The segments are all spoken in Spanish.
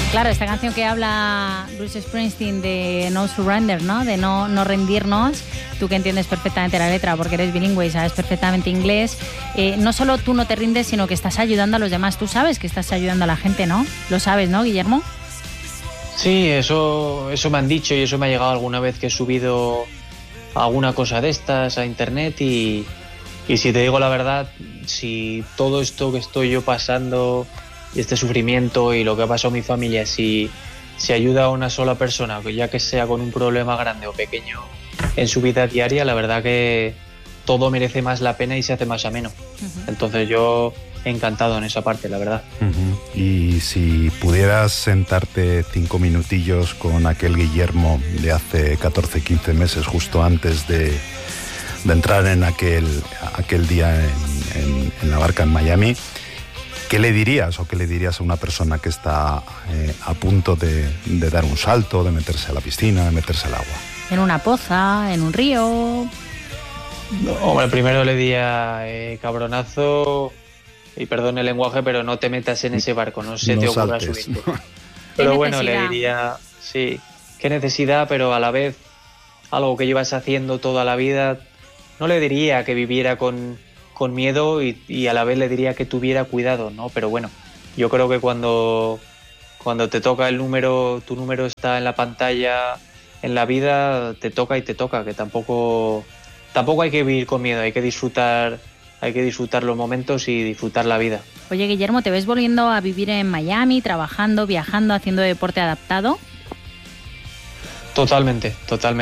Claro, esta canción que habla Bruce Springsteen de No Surrender, ¿no? De no rendirnos. Tú que entiendes perfectamente la letra porque eres bilingüe y sabes perfectamente inglés. No solo tú no te rindes, sino que estás ayudando a los demás. Tú sabes que estás ayudando a la gente, ¿no? Lo sabes, ¿no, Guillermo? Sí, eso me han dicho y eso me ha llegado alguna vez que he subido alguna cosa de estas a internet y si te digo la verdad, si todo esto que estoy yo pasando y este sufrimiento y lo que ha pasado a mi familia, si ayuda a una sola persona, ya que sea con un problema grande o pequeño en su vida diaria, la verdad que todo merece más la pena y se hace más ameno. Entonces yo encantado en esa parte, la verdad. Y si pudieras sentarte 5 minutillos con aquel Guillermo de hace 14, 15 meses, justo antes de entrar en aquel día en la barca en Miami, ¿qué le dirías o qué le dirías a una persona que está a punto de dar un salto, de meterse a la piscina, de meterse al agua? En una poza, en un río. Hombre, primero le diría cabronazo, y perdón el lenguaje, pero no te metas en ese barco, no se te ocurra subirte. Pero bueno, le diría, sí, qué necesidad, pero a la vez algo que llevas haciendo toda la vida. No le diría que viviera con miedo y a la vez le diría que tuviera cuidado, ¿no? Pero bueno, yo creo que cuando te toca el número, tu número está en la pantalla, en la vida, te toca y te toca, que tampoco hay que vivir con miedo, hay que disfrutar los momentos y disfrutar la vida. Oye, Guillermo, ¿te ves volviendo a vivir en Miami, trabajando, viajando, haciendo deporte adaptado? Totalmente.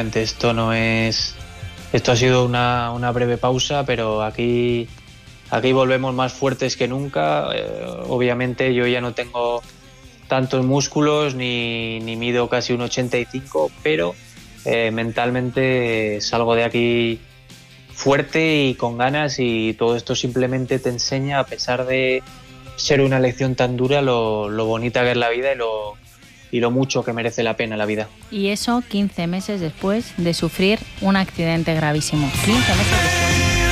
Esto ha sido una breve pausa, pero aquí volvemos más fuertes que nunca. Obviamente yo ya no tengo tantos músculos ni mido casi un 85, pero mentalmente salgo de aquí fuerte y con ganas, y todo esto simplemente te enseña, a pesar de ser una lección tan dura, lo bonita que es la vida y lo mucho que merece la pena la vida. Y eso 15 meses después de sufrir un accidente gravísimo. 15 meses después.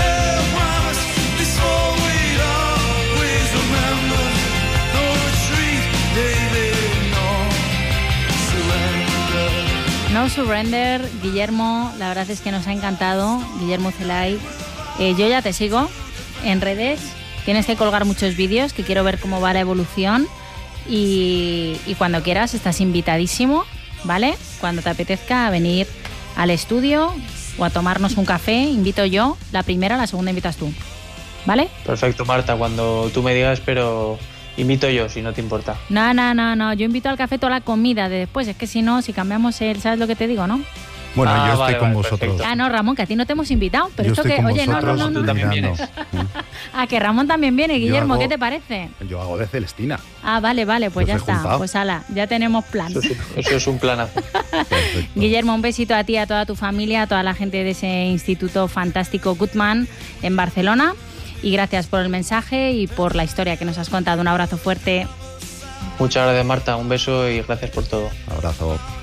No Surrender, Guillermo, la verdad es que nos ha encantado. Guillermo Celay, yo ya te sigo en redes, tienes que colgar muchos vídeos, que quiero ver cómo va la evolución. Y cuando quieras estás invitadísimo, ¿vale? Cuando te apetezca venir al estudio o a tomarnos un café, invito yo, la primera, la segunda invitas tú, ¿vale? Perfecto, Marta, cuando tú me digas, pero invito yo, si no te importa. No, yo invito al café toda la comida de después, es que si no, si cambiamos ¿sabes lo que te digo, no? Bueno, yo estoy con vosotros. Perfecto. No, Ramón, que a ti no te hemos invitado, pero yo esto que, oye, no. Tú también vienes. Que Ramón también viene, Guillermo, ¿qué te parece? Yo hago de Celestina. Vale, pues ya está. Juntado. Pues ala, ya tenemos plan. Eso es un planazo. Guillermo, un besito a ti, a toda tu familia, a toda la gente de ese instituto fantástico Goodman en Barcelona. Y gracias por el mensaje y por la historia que nos has contado. Un abrazo fuerte. Muchas gracias, Marta. Un beso y gracias por todo. Abrazo.